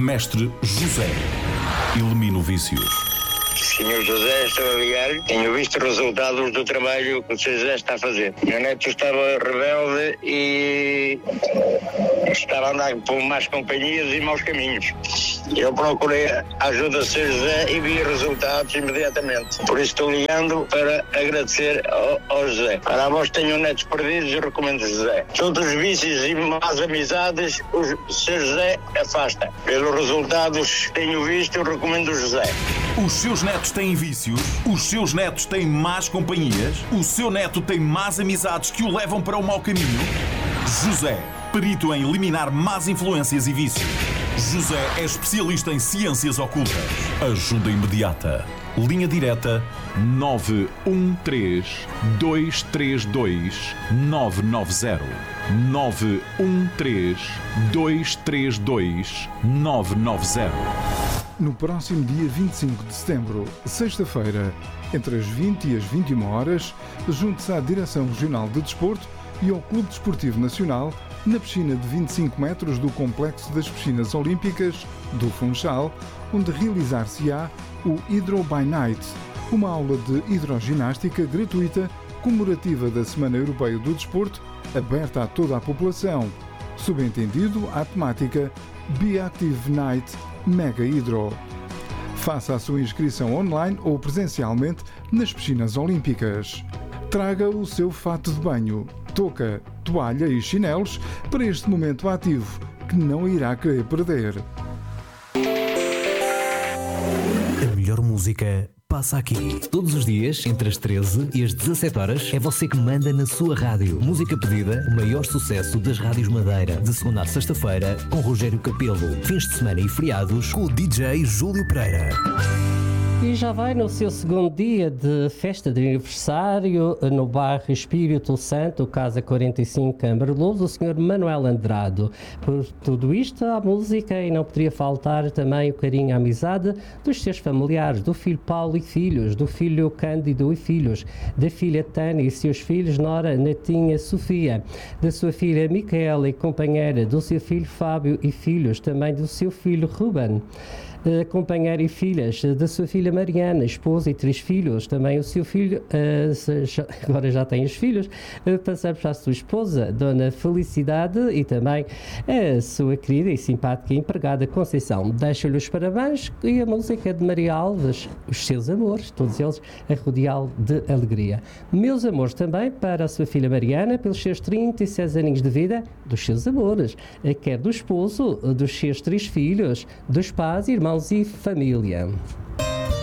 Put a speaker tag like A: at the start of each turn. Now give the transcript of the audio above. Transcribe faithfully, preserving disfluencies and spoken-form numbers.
A: Mestre José. Elimina o vício.
B: senhor José, estou a ligar. Tenho visto os resultados do trabalho que o senhor José está a fazer. Meu neto estava rebelde e estava a andar por más companhias e maus caminhos. Eu procurei a ajuda do senhor José e vi resultados imediatamente. Por isso estou ligando para agradecer ao, ao José. Para vós que tenham netos perdidos, eu recomendo José. Todos os vícios e más amizades, o senhor José afasta. Pelos resultados que tenho visto, eu recomendo o José.
A: Os seus netos têm vícios? Os seus netos têm más companhias? O seu neto tem más amizades que o levam para o mau caminho? José, perito em eliminar más influências e vícios. José é especialista em ciências ocultas. Ajuda imediata. Linha direta nove um três, dois três dois, nove nove zero. nove um três, dois três dois, nove nove zero.
C: No próximo dia vinte e cinco de setembro, sexta-feira, entre as vinte e as vinte e uma horas, junte-se à Direção Regional de Desporto e ao Clube Desportivo Nacional na piscina de vinte e cinco metros do Complexo das Piscinas Olímpicas do Funchal, onde realizar-se-á o Hydro by Night, uma aula de hidroginástica gratuita comemorativa da Semana Europeia do Desporto, aberta a toda a população. Subentendido à temática Be Active Night Mega Hydro. Faça a sua inscrição online ou presencialmente nas piscinas olímpicas. Traga o seu fato de banho, touca, toalha e chinelos para este momento ativo que não irá querer perder.
D: A melhor música passa aqui. Todos os dias, entre as treze e as dezassete horas, é você que manda na sua rádio. Música pedida, o maior sucesso das rádios Madeira. De segunda a sexta-feira, com Rogério Capelo. Fins de semana e feriados, com o D J Júlio Pereira.
E: E já vai no seu segundo dia de festa de aniversário no bairro Espírito Santo, Casa quarenta e cinco, Câmara Louros, o senhor Manuel Andrado. Por tudo isto, a música, e não poderia faltar também o carinho e a amizade dos seus familiares, do filho Paulo e filhos, do filho Cândido e filhos, da filha Tânia e seus filhos, Nora, Netinha, Sofia, da sua filha Micaela e companheira, do seu filho Fábio e filhos, também do seu filho Ruben, companheira e filhas, da sua filha Mariana, esposa e três filhos, também o seu filho, agora já tem os filhos, passamos para a sua esposa, Dona Felicidade, e também a sua querida e simpática empregada Conceição. Deixo-lhe os parabéns e a música de Maria Alves, os seus amores, todos eles a rodeá-lo de alegria. Meus amores também para a sua filha Mariana, pelos seus trinta e seis aninhos de vida, dos seus amores, quer do esposo, dos seus três filhos, dos pais, irmãos e família.